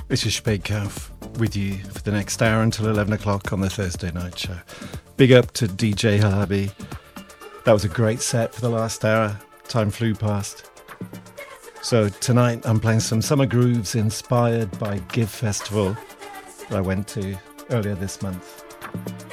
This is Speedkauf with you for the next hour until 11 o'clock on the Thursday night show. Big up to DJ Harvey. That was a great set for the last hour. Time flew past. So tonight I'm playing some summer grooves inspired by GIV Festival that I went to earlier this month.